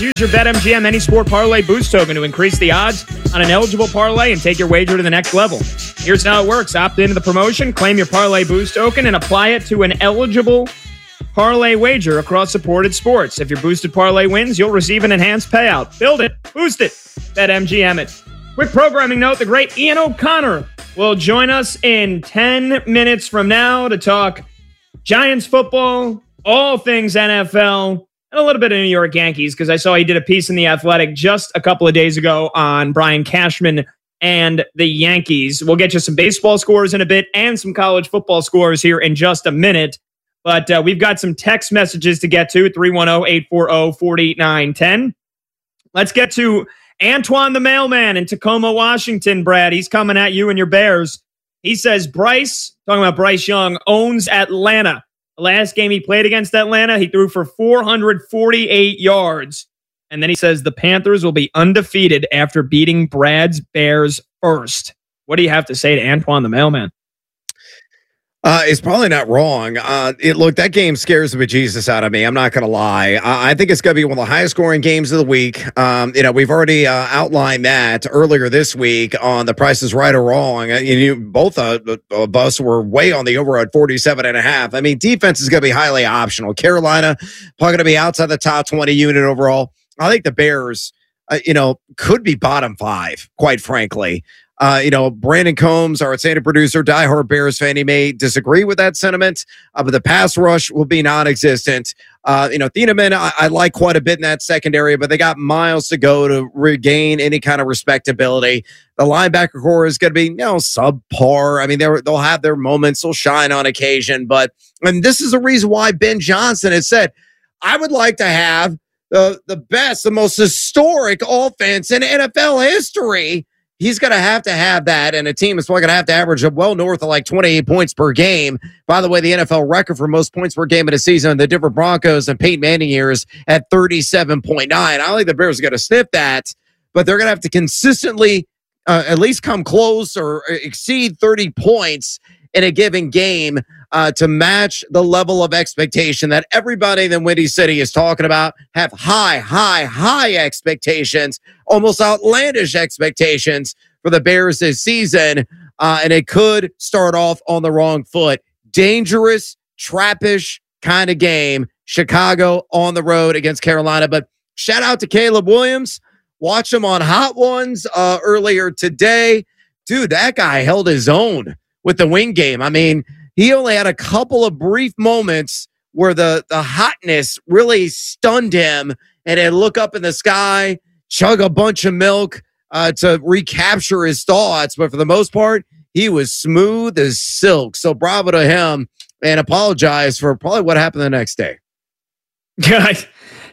Use your BetMGM Any Sport Parlay Boost token to increase the odds on an eligible parlay and take your wager to the next level. Here's how it works. Opt into the promotion, claim your Parlay Boost token, and apply it to an eligible parlay wager across supported sports. If your boosted parlay wins, you'll receive an enhanced payout. Build it. Boost it. BetMGM it. Quick programming note, the great Ian O'Connor will join us in 10 minutes from now to talk Giants football, all things NFL, and a little bit of New York Yankees, because I saw he did a piece in The Athletic just a couple of days ago on Brian Cashman and the Yankees. We'll get you some baseball scores in a bit and some college football scores here in just a minute. But we've got some text messages to get to, 310-840-4910. Let's get to Antoine the Mailman in Tacoma, Washington, Brad. He's coming at you and your Bears. He says Bryce, talking about Bryce Young, owns Atlanta. The last game he played against Atlanta, he threw for 448 yards. And then he says the Panthers will be undefeated after beating Brad's Bears first. What do you have to say to Antoine the Mailman? It's probably not wrong. Look, that game scares the bejesus out of me. I'm not going to lie. I think it's going to be one of the highest scoring games of the week. We've already outlined that earlier this week on The Price is Right or Wrong. Both of us were way on the over at 47.5. I mean, defense is going to be highly optional. Carolina probably going to be outside the top 20 unit overall. I think the Bears, could be bottom 5, quite frankly. Brandon Combs, our outstanding producer, diehard Bears fan, he may disagree with that sentiment, but the pass rush will be non-existent. Thieneman, I like quite a bit in that secondary, but they got miles to go to regain any kind of respectability. The linebacker core is going to be, subpar. I mean, they'll have their moments, they'll shine on occasion, and this is the reason why Ben Johnson has said, I would like to have the best, the most historic offense in NFL history. He's going to have that, and a team is probably going to have to average well north of like 28 points per game. By the way, the NFL record for most points per game in a season in the Denver Broncos and Peyton Manning years at 37.9. I don't think the Bears are going to sniff that, but they're going to have to consistently at least come close or exceed 30 points in a given game to match the level of expectation that everybody in Windy City is talking about. Have high expectations, almost outlandish expectations for the Bears this season. And it could start off on the wrong foot. Dangerous, trappish kind of game. Chicago on the road against Carolina. But shout out to Caleb Williams. Watch him on Hot Ones earlier today. Dude, that guy held his own with the wing game. I mean, he only had a couple of brief moments where the hotness really stunned him, and he'd look up in the sky, chug a bunch of milk to recapture his thoughts. But for the most part, he was smooth as silk. So bravo to him, and apologize for probably what happened the next day. Guys,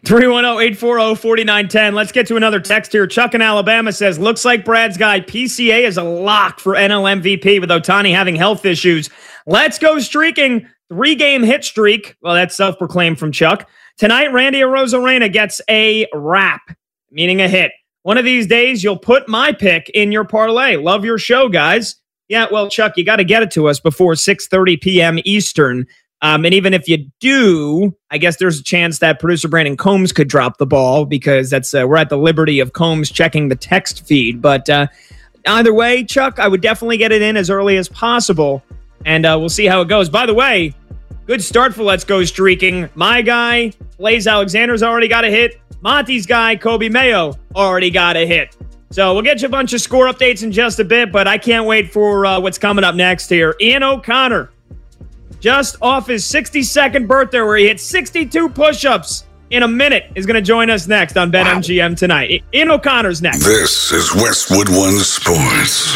310-840-4910. Let's get to another text here. Chuck in Alabama says, looks like Brad's guy PCA is a lock for NL MVP with Ohtani having health issues. Let's go streaking. 3-game hit streak. Well, that's self-proclaimed from Chuck. Tonight, Randy Arozarena gets a wrap, meaning a hit. One of these days, you'll put my pick in your parlay. Love your show, guys. Yeah, well, Chuck, you got to get it to us before 6:30 p.m. Eastern. And even if you do, I guess there's a chance that producer Brandon Combs could drop the ball, because that's we're at the liberty of Combs checking the text feed. But either way, Chuck, I would definitely get it in as early as possible, and we'll see how it goes. By the way, good start for Let's Go Streaking. My guy, Blaze Alexander's already got a hit. Monty's guy, Kobe Mayo, already got a hit. So we'll get you a bunch of score updates in just a bit, but I can't wait for what's coming up next here. Ian O'Connor, just off his 62nd birthday, where he hit 62 push-ups in a minute, is going to join us next on BetMGM tonight. Ian O'Connor's next. This is Westwood One Sports.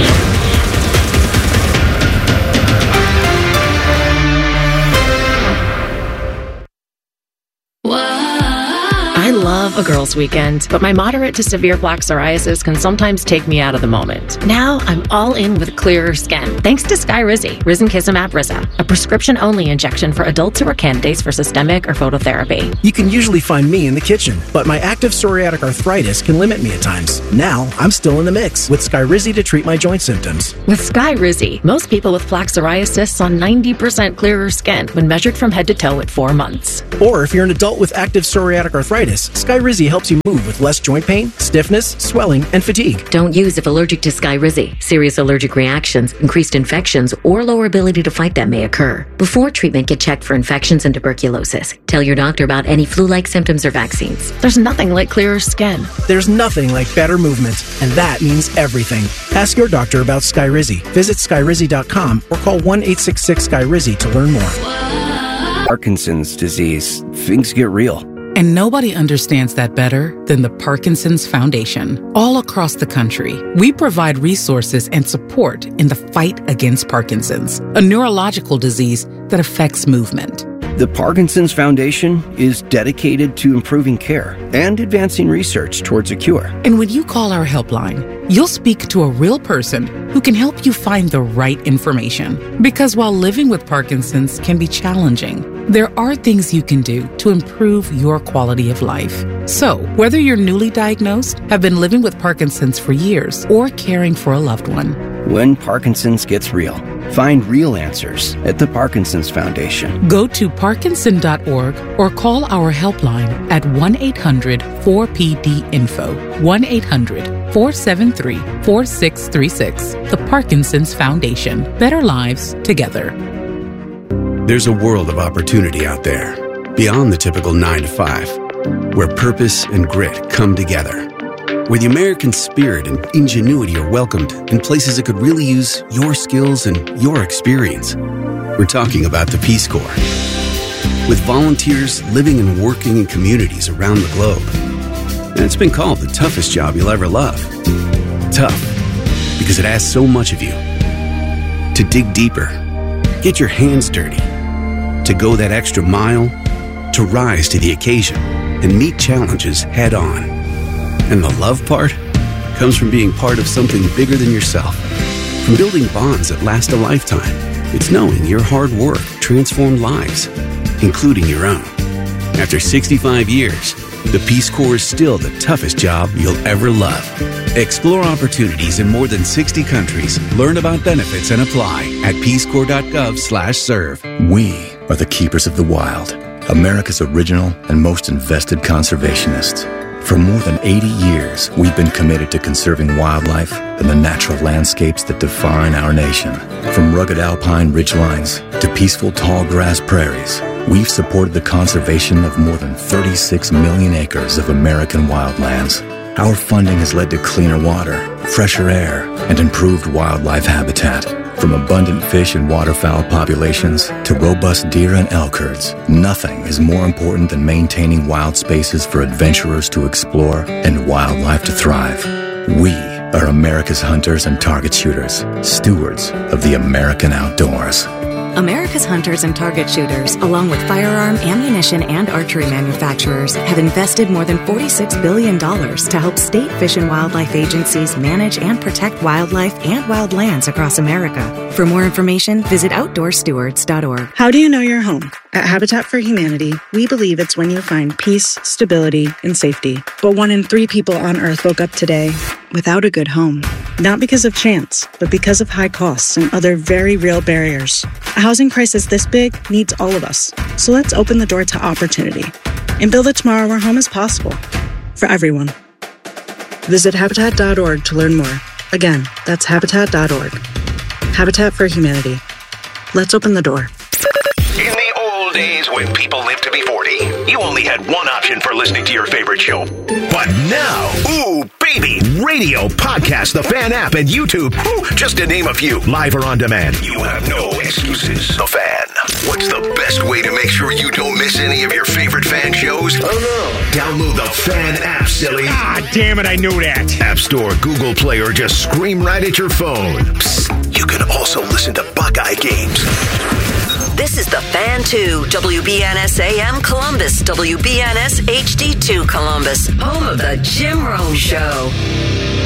I love a girls' weekend, but my moderate to severe plaque psoriasis can sometimes take me out of the moment. Now I'm all in with clearer skin, thanks to Skyrizi, Risankizumab Rizza, a prescription-only injection for adults who are candidates for systemic or phototherapy. You can usually find me in the kitchen, but my active psoriatic arthritis can limit me at times. Now I'm still in the mix with Skyrizi to treat my joint symptoms. With Skyrizi, most people with plaque psoriasis saw 90% clearer skin when measured from head to toe at 4 months. Or if you're an adult with active psoriatic arthritis, arthritis, Skyrizi helps you move with less joint pain, stiffness, swelling, and fatigue. Don't use if allergic to Skyrizi. Serious allergic reactions, increased infections, or lower ability to fight them may occur. Before treatment, get checked for infections and tuberculosis. Tell your doctor about any flu-like symptoms or vaccines. There's nothing like clearer skin. There's nothing like better movement, and that means everything. Ask your doctor about Skyrizi. Visit Skyrizi.com or call 1-866-SKYRIZI to learn more. Parkinson's disease. Things get real. And nobody understands that better than the Parkinson's Foundation. All across the country, we provide resources and support in the fight against Parkinson's, a neurological disease that affects movement. The Parkinson's Foundation is dedicated to improving care and advancing research towards a cure. And when you call our helpline, you'll speak to a real person who can help you find the right information. Because while living with Parkinson's can be challenging, there are things you can do to improve your quality of life. So, whether you're newly diagnosed, have been living with Parkinson's for years, or caring for a loved one, when Parkinson's gets real, find real answers at the Parkinson's Foundation. Go to parkinson.org or call our helpline at 1-800-4PD-INFO, 1-800-473-4636. The Parkinson's Foundation. Better lives together. There's a world of opportunity out there, beyond the typical 9 to 5, where purpose and grit come together, where the American spirit and ingenuity are welcomed in places that could really use your skills and your experience. We're talking about the Peace Corps. With volunteers living and working in communities around the globe. And it's been called the toughest job you'll ever love. Tough, because it asks so much of you. To dig deeper, get your hands dirty, to go that extra mile, to rise to the occasion and meet challenges head on. And the love part comes from being part of something bigger than yourself. From building bonds that last a lifetime. It's knowing your hard work transformed lives, including your own. After 65 years, the Peace Corps is still the toughest job you'll ever love. Explore opportunities in more than 60 countries. Learn about benefits and apply at peacecorps.gov/serve. We are the keepers of the wild, America's original and most invested conservationists. For more than 80 years, we've been committed to conserving wildlife and the natural landscapes that define our nation. From rugged alpine ridgelines to peaceful tall grass prairies, we've supported the conservation of more than 36 million acres of American wildlands. Our funding has led to cleaner water, fresher air, and improved wildlife habitat. From abundant fish and waterfowl populations to robust deer and elk herds, nothing is more important than maintaining wild spaces for adventurers to explore and wildlife to thrive. We are America's hunters and target shooters, stewards of the American outdoors. America's hunters and target shooters, along with firearm, ammunition, and archery manufacturers, have invested more than $46 billion to help state fish and wildlife agencies manage and protect wildlife and wildlands across America. For more information, visit OutdoorStewards.org. How do you know your home? At Habitat for Humanity, we believe it's when you find peace, stability, and safety. But 1 in 3 people on Earth woke up today without a good home. Not because of chance, but because of high costs and other very real barriers. A housing crisis this big needs all of us. So let's open the door to opportunity and build a tomorrow where home is possible for everyone. Visit Habitat.org to learn more. Again, that's Habitat.org. Habitat for Humanity. Let's open the door. In the old days when people lived to be 40, you only had one option for listening to your favorite show. But now, ooh, baby, radio, podcast, the Fan app, and YouTube, just to name a few, live or on demand. You have no excuses. The Fan. What's the best way to make sure you don't miss any of your favorite Fan shows? Oh no. Download the Fan app, silly. Ah, damn it, I knew that. App Store, Google Play, or just scream right at your phone. Psst, you can also listen to Buckeye games. This is the Fan 2, WBNS AM Columbus, WBNS HD2 Columbus, home of the Jim Rome Show.